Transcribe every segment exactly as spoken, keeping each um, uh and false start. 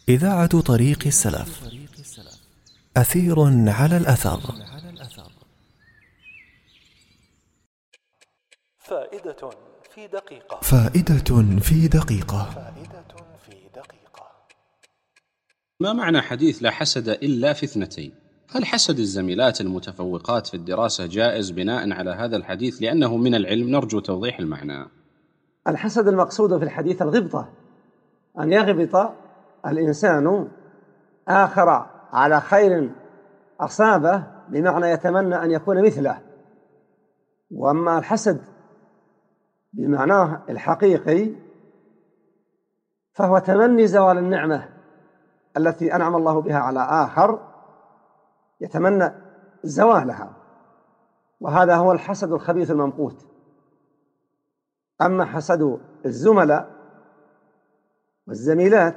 إذاعة طريق السلف. أثير على الأثر. فائدة في دقيقة. فائدة في دقيقة. فائدة في دقيقة. ما معنى حديث لا حسد إلا في اثنتين؟ هل حسد الزميلات المتفوقات في الدراسة جائز بناء على هذا الحديث؟ لأنه من العلم، نرجو توضيح المعنى. الحسد المقصود في الحديث الغبطة، أن يغبط الإنسان آخر على خير أصابه، بمعنى يتمنى أن يكون مثله. وأما الحسد بمعناه الحقيقي فهو تمني زوال النعمة التي أنعم الله بها على آخر، يتمنى زوالها، وهذا هو الحسد الخبيث الممقوت. أما حسد الزملاء والزميلات،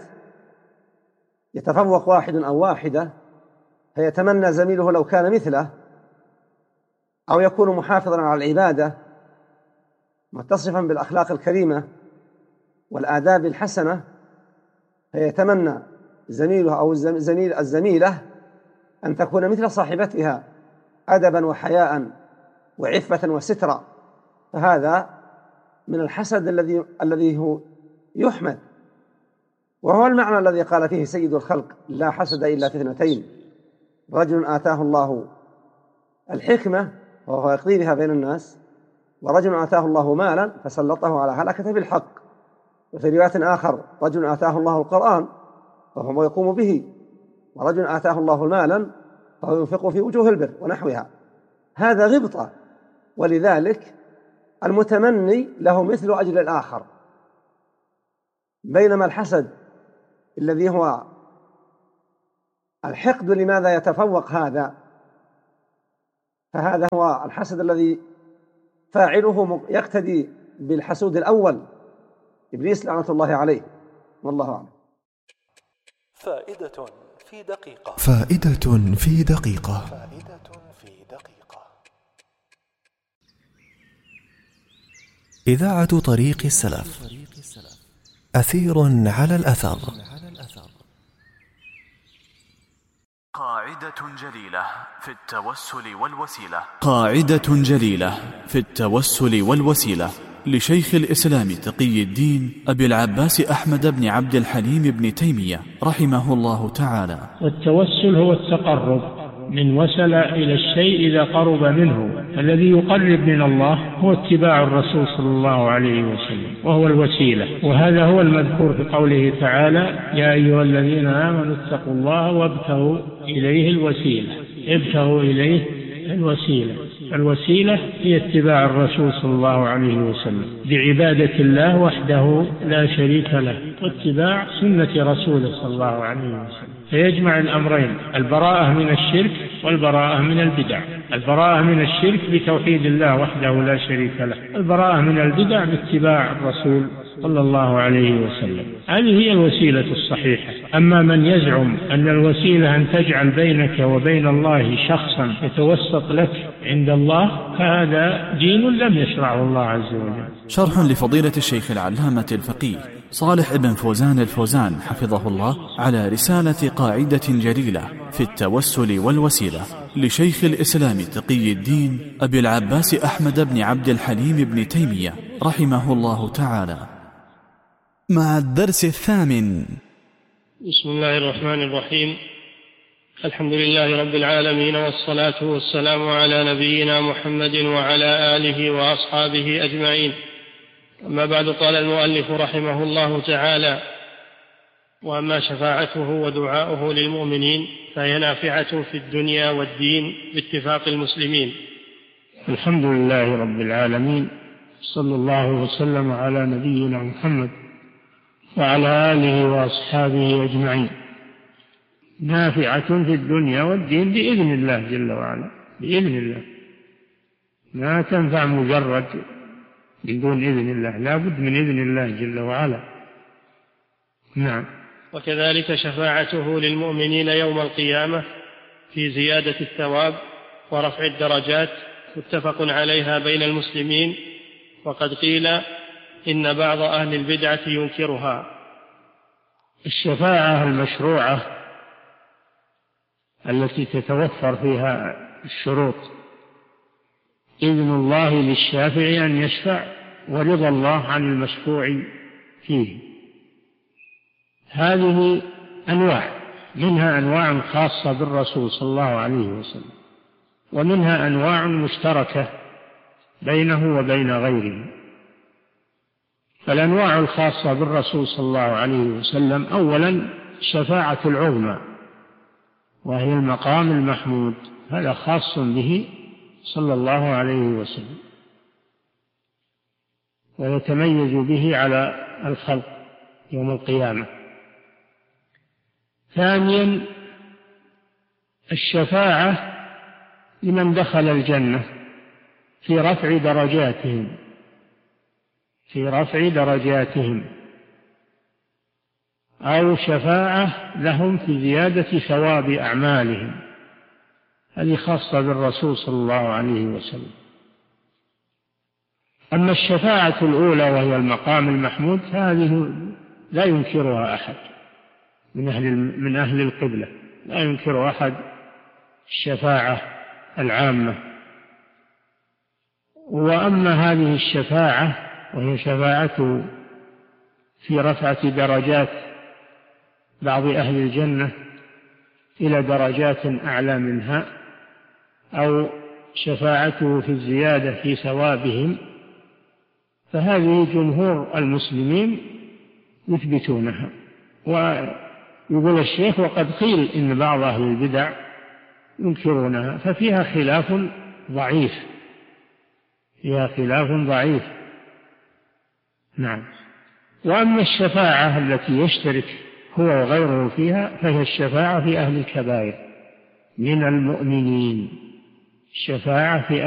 يتفوق واحد أو واحدة فيتمنى زميله لو كان مثله، أو يكون محافظا على العبادة متصفا بالأخلاق الكريمة والآداب الحسنة، فيتمنى زميله أو الزميل الزميلة أن تكون مثل صاحبتها أدبا وحياء وعفة وسترا. فهذا من الحسد الذي الذي هو يحمد، وهو المعنى الذي قال فيه سيد الخلق: لا حسد إلا في اثنتين، رجل آتاه الله الحكمة وهو يقضي بها بين الناس، ورجل آتاه الله مالا فسلطه على هلكة بالحق. وفي رواية آخر: رجل آتاه الله القرآن وهو يقوم به، ورجل آتاه الله مالا فهو ينفق في وجوه البر ونحوها. هذا غبطة، ولذلك المتمني له مثل أجل الآخر، بينما الحسد الذي هو الحقد لماذا يتفوق هذا، فهذا هو الحسد الذي فاعله يقتدي بالحسود الأول إبليس لعنة الله عليه، والله أعلم. فائدة في دقيقة. فائدة في دقيقة. فائدة في دقيقة. إذاعة طريق السلف. أثير على الأثر. قاعدة جليلة في التوسل والوسيلة. قاعدة جليلة في التوسل والوسيلة لشيخ الإسلام تقي الدين أبي العباس أحمد بن عبد الحليم بن تيمية رحمه الله تعالى. والتوسل هو التقرب من وسل إلى الشيء إذا قرب منه. الذي يقرب من الله هو اتباع الرسول صلى الله عليه وسلم، وهو الوسيلة. وهذا هو المذكور في قوله تعالى: يا أيها الذين آمنوا اتقوا الله وابتغوا إليه الوسيلة. ابتغوا إليه الوسيلة. الوسيلة هي اتباع الرسول صلى الله عليه وسلم بعبادة الله وحده لا شريك له، واتباع سنة رسوله صلى الله عليه وسلم، فيجمع الأمرين: البراءة من الشرك والبراءة من البدع. البراءة من الشرك بتوحيد الله وحده لا شريك له، البراءة من البدع باتباع الرسول صلى الله عليه وسلم. هذه هي الوسيلة الصحيحة. أما من يزعم أن الوسيلة أن تجعل بينك وبين الله شخصا يتوسط لك عند الله، فهذا دين لم يشرعه الله عز وجل. شرح لفضيلة الشيخ العلامة الفقيه صالح ابن فوزان الفوزان حفظه الله على رسالة قاعدة جليلة في التوسل والوسيلة لشيخ الإسلام تقي الدين أبي العباس أحمد بن عبد الحليم بن تيمية رحمه الله تعالى. مع الدرس الثامن. بسم الله الرحمن الرحيم. الحمد لله رب العالمين، والصلاة والسلام على نبينا محمد وعلى آله وأصحابه أجمعين. أما بعد، قال المؤلف رحمه الله تعالى: وأما شفاعته ودعاؤه للمؤمنين فهي نافعة في الدنيا والدين باتفاق المسلمين. الحمد لله رب العالمين، صلى الله وسلم على نبينا محمد وعلى آله وأصحابه أجمعين. نافعة في الدنيا والدين بإذن الله جل وعلا، بإذن الله. لا تنفع مجرد بدون إذن الله، لا بد من إذن الله جل وعلا. نعم. وكذلك شفاعته للمؤمنين يوم القيامة في زيادة الثواب ورفع الدرجات متفق عليها بين المسلمين. وقد قيل إن بعض أهل البدعة ينكرها، الشفاعة المشروعة التي تتوفر فيها الشروط: إذن الله للشافع أن يشفع، ورضا الله عن المشفوع فيه. هذه أنواع، منها أنواع خاصة بالرسول صلى الله عليه وسلم، ومنها أنواع مشتركة بينه وبين غيره. فالأنواع الخاصة بالرسول صلى الله عليه وسلم: أولا الشفاعة العظمى، وهي المقام المحمود، هذا خاص به صلى الله عليه وسلم، ويتميز به على الخلق يوم القيامة. ثانيا الشفاعة لمن دخل الجنة في رفع درجاتهم في رفع درجاتهم أو شفاعة لهم في زيادة ثواب أعمالهم، هذه خاصة بالرسول صلى الله عليه وسلم. أما الشفاعة الأولى وهي المقام المحمود هذه لا ينكرها أحد من أهل من أهل القبلة، لا ينكر أحد الشفاعة العامة. وأما هذه الشفاعة وهي شفاعته في رفعة درجات بعض أهل الجنة إلى درجات أعلى منها، أو شفاعته في الزيادة في ثوابهم، فهذه جمهور المسلمين يثبتونها. ويقول الشيخ: وقد قيل إن بعض أهل البدع ينكرونها، ففيها خلاف ضعيف فيها خلاف ضعيف نعم. وأما الشفاعة التي يشترك هو وغيره فيها فهي الشفاعة في أهل الكبائر من المؤمنين، الشفاعة في